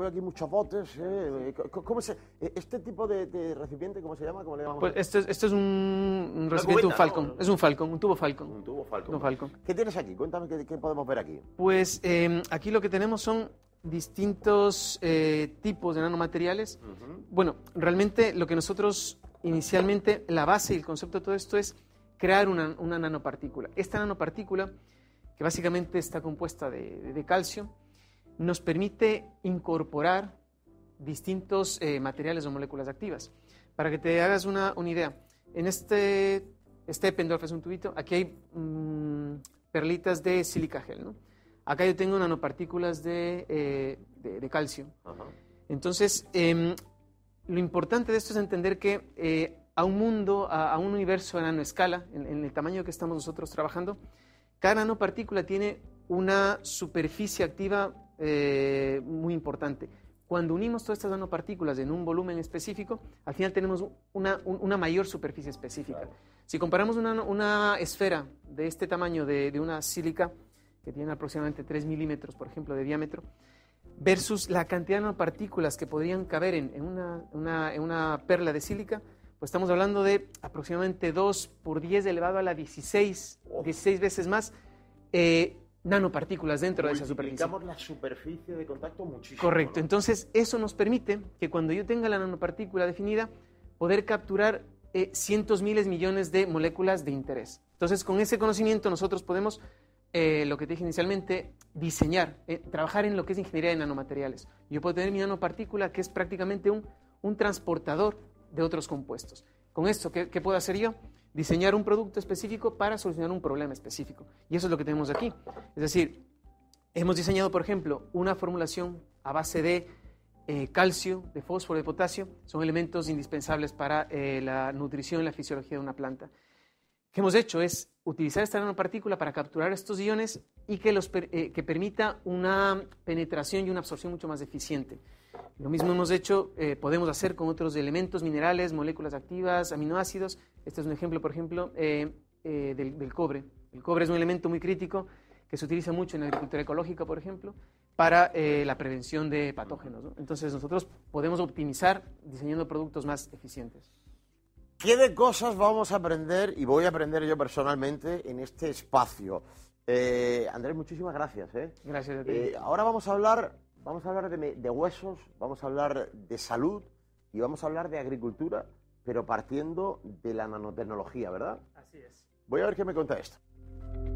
veo aquí muchos botes. ¿Cómo este tipo de recipiente, cómo se llama? ¿Cómo le llamamos? Pues este es un recipiente, un Falcon. ¿No? Es un Falcon, un tubo Falcon. Un tubo Falcon. Un Falcon. ¿Qué tienes aquí? Cuéntame qué podemos ver aquí. Pues aquí lo que tenemos son distintos tipos de nanomateriales. Bueno, realmente lo que nosotros inicialmente, la base y el concepto de todo esto es crear una nanopartícula. Esta nanopartícula, que básicamente está compuesta de calcio, nos permite incorporar distintos materiales o moléculas activas. Para que te hagas una idea, en este Eppendorf es un tubito, aquí hay perlitas de sílica gel, ¿no? Acá yo tengo nanopartículas de calcio. Ajá. Entonces, lo importante de esto es entender que a un mundo, a un universo a nanoescala, en el tamaño que estamos nosotros trabajando, cada nanopartícula tiene una superficie activa muy importante. Cuando unimos todas estas nanopartículas en un volumen específico, al final tenemos una mayor superficie específica. Claro. Si comparamos una esfera de este tamaño de una sílica, que tiene aproximadamente 3 milímetros, por ejemplo, de diámetro, versus la cantidad de nanopartículas que podrían caber en una perla de sílica, pues estamos hablando de aproximadamente 2 por 10 elevado a la 16 veces más nanopartículas dentro de esa superficie. Multiplicamos la superficie de contacto muchísimo. Correcto. ¿No? Entonces, eso nos permite que cuando yo tenga la nanopartícula definida, poder capturar cientos, miles, millones de moléculas de interés. Entonces, con ese conocimiento nosotros podemos, lo que te dije inicialmente, diseñar, trabajar en lo que es ingeniería de nanomateriales. Yo puedo tener mi nanopartícula que es prácticamente un transportador de otros compuestos. Con esto, ¿qué puedo hacer yo? Diseñar un producto específico para solucionar un problema específico. Y eso es lo que tenemos aquí. Es decir, hemos diseñado, por ejemplo, una formulación a base de calcio, de fósforo, de potasio. Son elementos indispensables para la nutrición y la fisiología de una planta. ¿Qué hemos hecho? Es utilizar esta nanopartícula para capturar estos iones y que permita una penetración y una absorción mucho más eficiente. Lo mismo hemos hecho, podemos hacer con otros elementos, minerales, moléculas activas, aminoácidos. Este es un ejemplo, por ejemplo, del cobre. El cobre es un elemento muy crítico que se utiliza mucho en la agricultura ecológica, por ejemplo, para la prevención de patógenos, ¿no? Entonces nosotros podemos optimizar diseñando productos más eficientes. ¿Qué de cosas vamos a aprender y voy a aprender yo personalmente en este espacio? Andrés, muchísimas gracias. Gracias a ti. Ahora vamos a hablar de huesos, vamos a hablar de salud y vamos a hablar de agricultura, pero partiendo de la nanotecnología, ¿verdad? Así es. Voy a ver qué me cuenta esto.